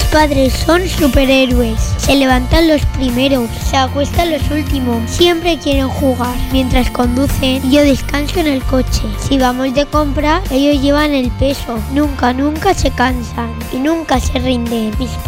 padres son superhéroes. Se levantan los primeros, se acuestan los últimos. Siempre quieren jugar mientras conducen y yo descanso en el coche. Si vamos de compra, ellos llevan el peso. Nunca se cansan y nunca se rinden. Mis